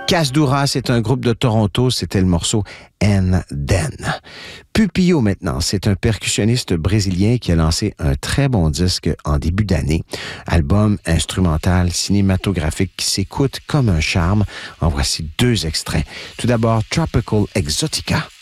Casdura, c'est un groupe de Toronto, c'était le morceau And Then. Pupillo maintenant, c'est un percussionniste brésilien qui a lancé un très bon disque en début d'année. Album instrumental cinématographique qui s'écoute comme un charme. En voici deux extraits. Tout d'abord, Tropical Exotica.